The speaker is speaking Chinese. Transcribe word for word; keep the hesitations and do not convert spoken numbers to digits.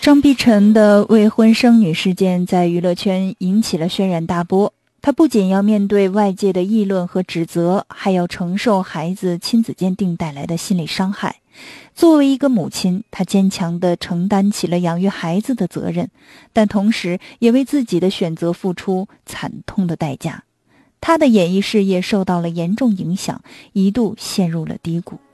张碧晨的未婚生女事件在娱乐圈引起了轩然大波，她不仅要面对外界的议论和指责，还要承受孩子亲子鉴定带来的心理伤害。作为一个母亲，她坚强地承担起了养育孩子的责任，但同时也为自己的选择付出惨痛的代价。她的演艺事业受到了严重影响，一度陷入了低谷。